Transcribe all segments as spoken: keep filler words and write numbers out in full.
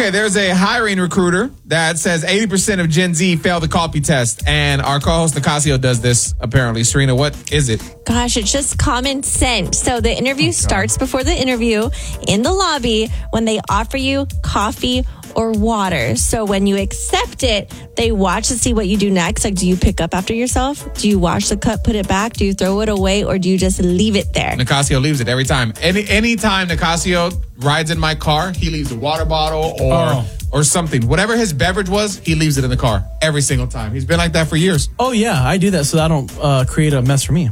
Okay, there's a hiring recruiter that says eighty percent of Gen Z fail the copy test. And our co-host Nicasio does this, apparently. Serena, what is it? Gosh, it's just common sense. So the interview oh, starts before the interview in the lobby when they offer you coffee or water. So when you accept it, they watch to see what you do next. Like, do you pick up after yourself? Do you wash the cup, put it back? Do you throw it away? Or do you just leave it there? Nicasio leaves it every time. Any any time Nicasio rides in my car, he leaves a water bottle or oh. or something. Whatever his beverage was, he leaves it in the car every single time. He's been like that for years. Oh, yeah. I do that so I don't uh, create a mess for me.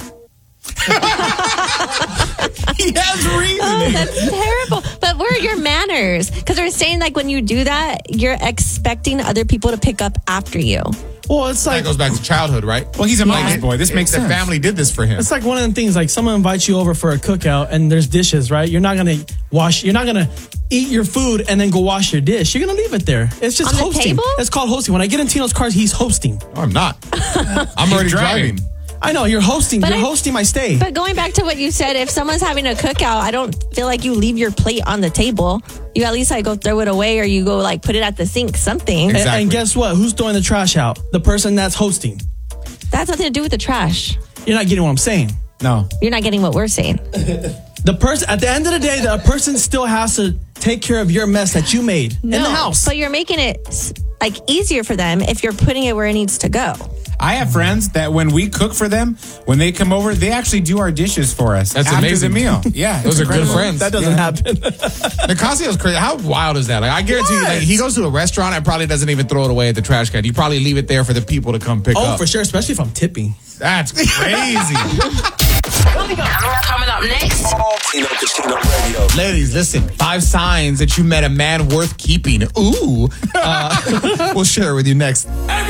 He has reason. Oh, that's terrible. But where are your manners? Because they're saying like when you do that, you're expecting other people to pick up after you. Well, it's like... That goes back to childhood, right? Well, he's a yeah. mama's boy. This makes the sense. The family did this for him. It's like one of the things, like someone invites you over for a cookout and there's dishes, right? You're not going to wash... You're not going to eat your food and then go wash your dish. You're going to leave it there. It's just On the hosting. table? It's called hosting. When I get in Tino's cars, he's hosting. No, I'm not. I'm already driving. driving. I know, you're hosting. But you're I, hosting my stay. But going back to what you said, if someone's having a cookout, I don't feel like you leave your plate on the table. You at least like go throw it away or you go like put it at the sink, something. Exactly. And, and guess what? Who's throwing the trash out? The person that's hosting. That's nothing to do with the trash. You're not getting what I'm saying. No. You're not getting what we're saying. The person, at the end of the day, the person still has to take care of your mess that you made no, in the house. But you're making it like easier for them if you're putting it where it needs to go. I have friends that when we cook for them, when they come over, they actually do our dishes for us. That's after amazing. the meal. Yeah, those are incredible. good friends. That doesn't yeah. happen. Nicasio's crazy. How wild is that? Like, I guarantee yes. you, like, he goes to a restaurant and probably doesn't even throw it away at the trash can. You probably leave it there for the people to come pick oh, up. Oh, for sure, especially if I'm tipping. That's crazy. Coming up, coming up next. Tino Casino Radio. Ladies, listen. Five signs that you met a man worth keeping. Ooh. Uh, we'll share it with you next.